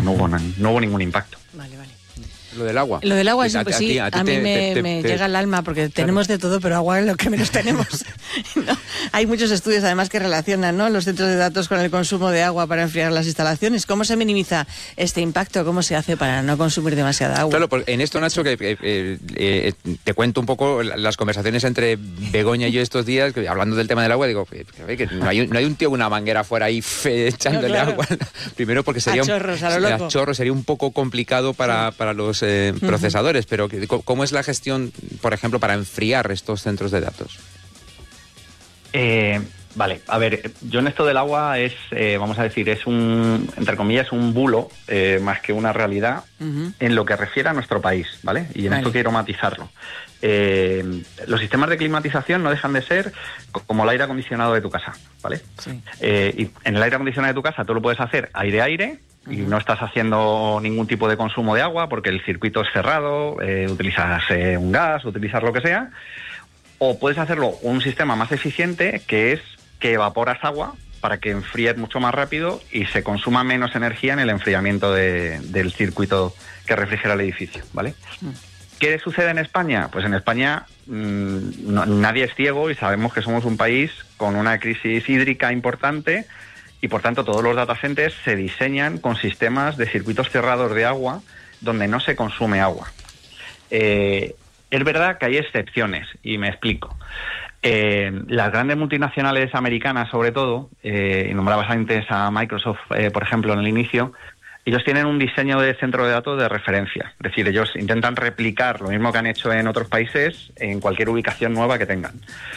no hubo ningún impacto. Vale. Lo del agua. Lo del agua, sí, pues sí, a mí me llega al alma, porque tenemos de todo, pero agua es lo que menos tenemos. ¿No? Hay muchos estudios, además, que relacionan, ¿no?, los centros de datos con el consumo de agua para enfriar las instalaciones. ¿Cómo se minimiza este impacto? ¿Cómo se hace para no consumir demasiada agua? Claro, en esto, Nacho, que te cuento un poco las conversaciones entre Begoña y yo estos días, que, hablando del tema del agua, digo que no hay un tío con una manguera fuera ahí echándole agua. Primero porque sería a chorros, sería un poco complicado para los procesadores, pero ¿cómo es la gestión, por ejemplo, para enfriar estos centros de datos? Vale, a ver, yo en esto del agua vamos a decir, es entre comillas, un bulo, más que una realidad, en lo que refiere a nuestro país, ¿vale? Y en esto quiero matizarlo. Los sistemas de climatización no dejan de ser como el aire acondicionado de tu casa, ¿vale? Sí. Y en el aire acondicionado de tu casa tú lo puedes hacer aire-aire, y no estás haciendo ningún tipo de consumo de agua porque el circuito es cerrado, utilizas un gas, utilizas lo que sea, o puedes hacerlo un sistema más eficiente, que es que evaporas agua para que enfríes mucho más rápido y se consuma menos energía en el enfriamiento del circuito que refrigera el edificio, ¿vale? ¿Qué sucede en España? Pues en España nadie es ciego y sabemos que somos un país con una crisis hídrica importante. Y, por tanto, todos los data centers se diseñan con sistemas de circuitos cerrados de agua donde no se consume agua. Es verdad que hay excepciones, y me explico. Las grandes multinacionales americanas, sobre todo, y nombrabas antes a Microsoft, por ejemplo, en el inicio, ellos tienen un diseño de centro de datos de referencia. Es decir, ellos intentan replicar lo mismo que han hecho en otros países en cualquier ubicación nueva que tengan.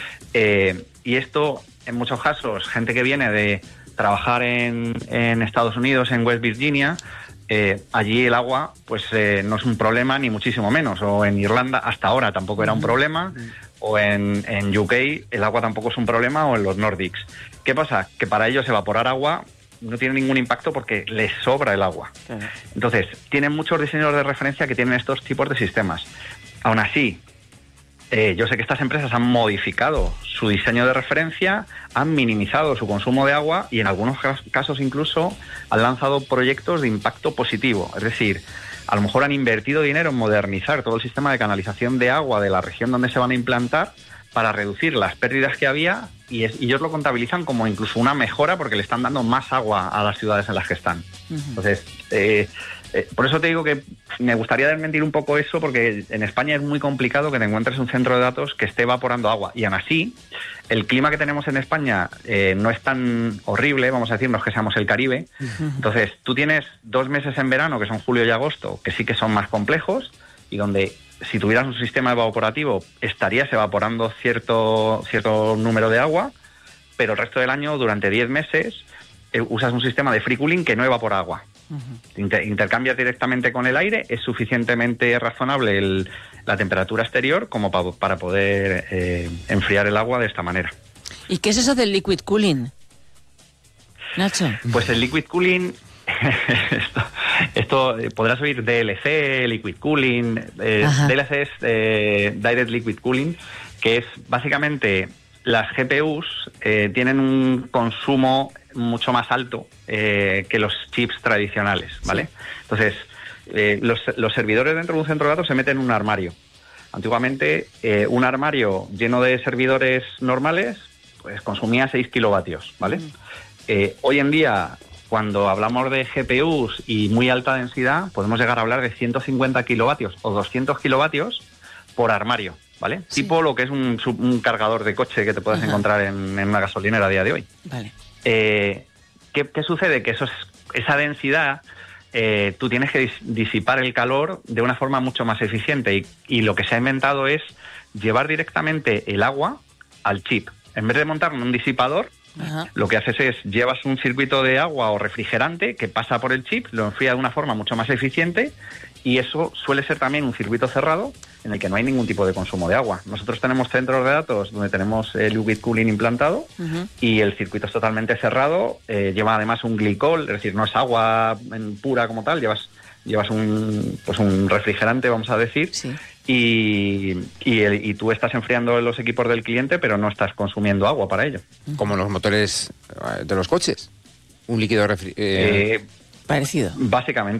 Y esto, en muchos casos, gente que viene de trabajar en Estados Unidos, en West Virginia, allí el agua pues no es un problema, ni muchísimo menos. O en Irlanda hasta ahora tampoco era un problema, o en UK el agua tampoco es un problema, o en los Nordics. ¿Qué pasa? Que para ellos evaporar agua no tiene ningún impacto porque les sobra el agua. Entonces, tienen muchos diseños de referencia que tienen estos tipos de sistemas. Aún así, yo sé que estas empresas han modificado su diseño de referencia, han minimizado su consumo de agua y en algunos casos incluso han lanzado proyectos de impacto positivo. Es decir, a lo mejor han invertido dinero en modernizar todo el sistema de canalización de agua de la región donde se van a implantar para reducir las pérdidas que había y ellos lo contabilizan como incluso una mejora porque le están dando más agua a las ciudades en las que están. Entonces, por eso te digo que me gustaría desmentir un poco eso, porque en España es muy complicado que te encuentres un centro de datos que esté evaporando agua. Y aún así, el clima que tenemos en España no es tan horrible, vamos a decir, no es que seamos el Caribe. Entonces, tú tienes 2 meses en verano, que son julio y agosto, que sí que son más complejos, y donde si tuvieras un sistema evaporativo estarías evaporando cierto número de agua, pero el resto del año, durante 10 meses, usas un sistema de free cooling que no evapora agua. Intercambias directamente con el aire, es suficientemente razonable la temperatura exterior como para poder enfriar el agua de esta manera. ¿Y qué es eso del liquid cooling, Nacho? Pues el liquid cooling, esto podrás oír DLC, liquid cooling. DLC es Direct Liquid Cooling, que es básicamente las GPUs tienen un consumo mucho más alto que los chips tradicionales, ¿vale? Sí. Entonces, los servidores dentro de un centro de datos se meten en un armario. Antiguamente, un armario lleno de servidores normales pues consumía 6 kilovatios, ¿vale? Hoy en día, cuando hablamos de GPUs y muy alta densidad, podemos llegar a hablar de 150 kilovatios o 200 kilovatios por armario, ¿vale? Sí. Tipo lo que es un cargador de coche que te puedes encontrar en una gasolinera a día de hoy. Vale. ¿Qué sucede? Que esa densidad, tú tienes que disipar el calor de una forma mucho más eficiente y lo que se ha inventado es llevar directamente el agua al chip. En vez de montarlo en un disipador, lo que haces es llevas un circuito de agua o refrigerante que pasa por el chip, lo enfría de una forma mucho más eficiente y eso suele ser también un circuito cerrado en el que no hay ningún tipo de consumo de agua. Nosotros tenemos centros de datos donde tenemos el liquid cooling implantado y el circuito es totalmente cerrado, lleva además un glicol, es decir, no es agua pura como tal, llevas un refrigerante, vamos a decir, sí. Y tú estás enfriando los equipos del cliente, pero no estás consumiendo agua para ello. Como los motores de los coches, un líquido parecido. Básicamente.